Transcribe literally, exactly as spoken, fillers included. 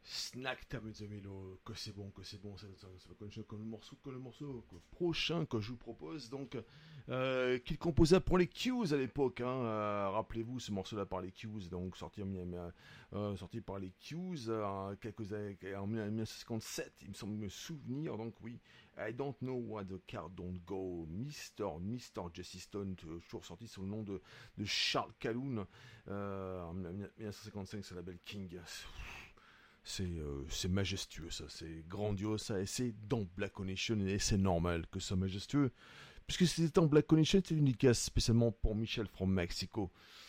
Snack Tamezomelo, que c'est bon, que c'est bon, ça, ça, ça va comme, comme le morceau, comme le morceau que prochain que je vous propose, donc, euh, qu'il composa pour les Q's à l'époque, hein, euh, rappelez-vous ce morceau-là par les Q's, donc sorti, en, euh, sorti par les Q's, euh, quelques années, en dix-neuf cent cinquante-sept, il me semble me souvenir, donc oui, I don't know why the car don't go, Mister Mister Jesse Stone, toujours sorti sous le nom de, de Charles Calhoun, euh, en dix-neuf cent cinquante-cinq sur la label King. C'est euh, c'est majestueux, ça, c'est grandiose, ça, et c'est dans Black Connection, et c'est normal que ce soit majestueux, puisque c'était en Black Connection, c'était une dédicace spécialement pour Michel from Mexico.